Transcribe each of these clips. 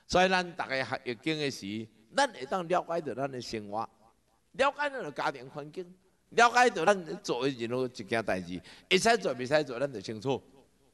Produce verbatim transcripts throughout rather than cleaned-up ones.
所以咱大家学易经的时，咱会当了解到咱的生活，了解咱的家庭环境，了解到咱做的任何一件代志，会使做袂使做，咱就清楚。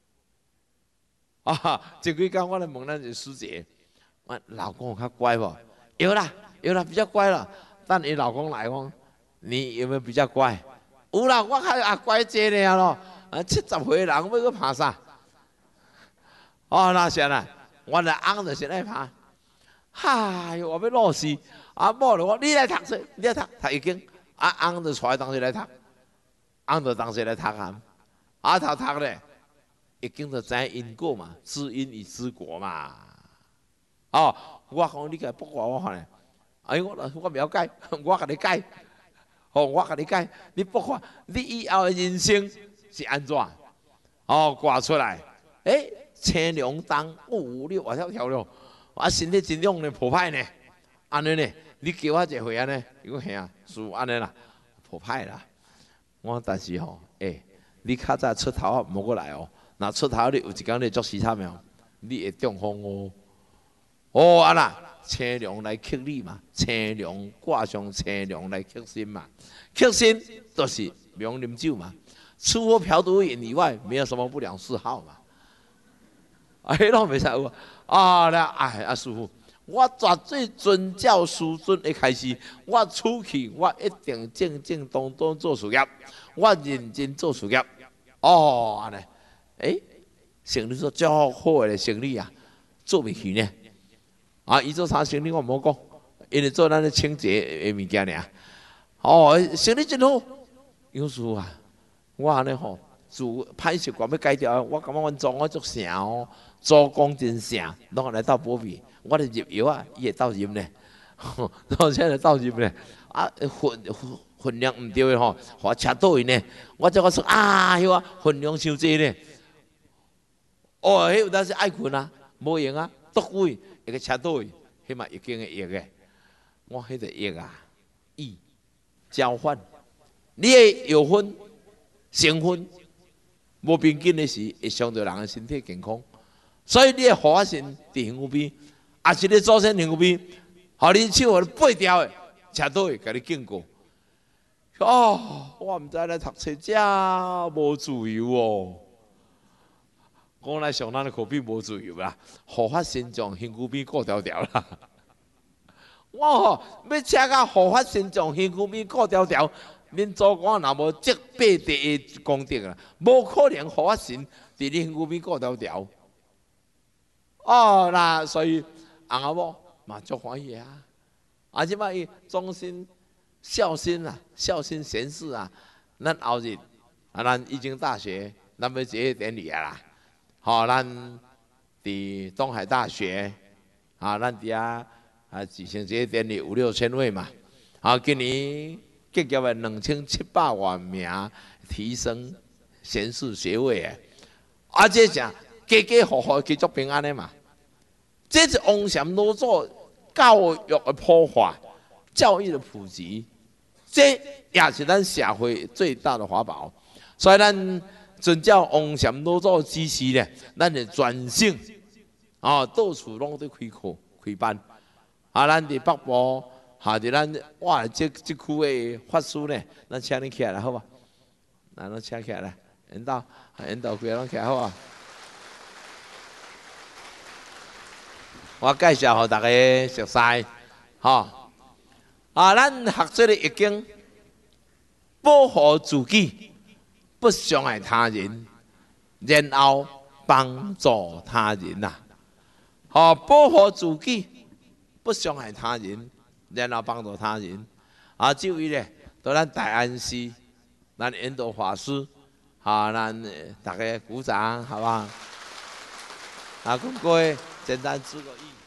啊，这几天我来问咱的师姐，我老公有较乖不？有啦，有啦，比较乖了。但你老公来讲，你有没有比较乖？有啦，我还啊乖些呢咯。啊，七十岁人要去爬啥？哦，那先啦，我来翁就先来爬。嗨，我要老死，啊，某就讲你来读书，你来读读易经，啊，翁就带当时来读，翁就当时来读啊，啊，读读咧，易经就知因果嘛，知因以知果嘛。哦，我讲你个不管我看咧，哎，我我了解，我甲你解，哦，我甲你解，你不管你以后的人生是安怎？哦，挂出来，诶，青龙当五六啊条条咯。我身体真勇呢，破歹呢，安尼呢？你叫我一回安尼，伊讲吓，是安尼啦，破歹啦。我但是吼，诶、欸，你较早出头啊，莫过来哦。若出头你有一工你作死惨哦，你会中风哦。哦，啊啦，青龙来克你嘛，青龙挂上青龙来克身嘛，克身就是不用啉酒嘛，除了嫖毒瘾以外，没有什么不良嗜好嘛。哎，拢袂使有啊！啦，哎，阿师傅，我绝对遵照师尊的开始，我出去我一定正正当当做事业，我认真做事业。哦，安尼，诶，生意做较好的生意啊，做袂起呢。啊，伊做啥生意我唔好讲，因为做咱的清洁的物件尔。哦，生意真好，有师傅啊，我安尼吼。做歹习惯要改掉，我感觉阮做我足成哦，做工真成，拢来到保庇，我咧入药啊，伊会倒入呢，然现在倒入呢，啊分分量唔对吼，互我吃倒去呢，我则我说啊，迄个分量伤济呢，哦，迄有当时爱困啊，无用啊，倒位会个吃倒去，迄嘛已经会药个，我迄个药啊，意交换，你会有分成分。无平均的时，会伤到人的身体健康，所以你的护发神伫身躯边，也是你祖先身躯边，互你手互你拔掉的，吃倒去，甲你敬过。哦，我毋知来读册遮无自由哦。讲来上咱的口边无自由啦，护发神将身躯边顾条条啦。我吼要请到护发神将身躯边顾条条。恁祖公若无积八地的功德啦，无可能护法神伫你身躯边顾条条。哦，那所以翁仔某嘛足欢喜啊！啊，即摆伊忠心孝心啊，孝心贤士啊，咱后日啊，咱已经大学咱要结业典礼啊啦，吼，咱伫东海大学啊，咱伫遐啊举行结业典礼五六千位嘛，啊，今年。结业的两千七百万名提升贤士学位的，啊，这啥家家户户继续平安的嘛？这是王禅老祖教育的普化，教育的普及，这也是咱社会最大的法宝。所以咱遵照王禅老祖指示咧，咱的专省啊，到处拢在开课开班，啊，咱伫北部。哈！伫咱哇，这这区的法师呢，咱请你起来好吧？咱拢请起来，引导，引导几个拢起来好啊！我介绍互大家熟悉，吼啊！咱学这个易经，保护自己，不伤害他人，然后帮助他人呐。好，保护自己，不伤害他人。然后帮助他人，啊，这位咧，到咱大安寺，咱引导法师，啊，咱大家鼓掌，好不好？啊，各位简单致个意。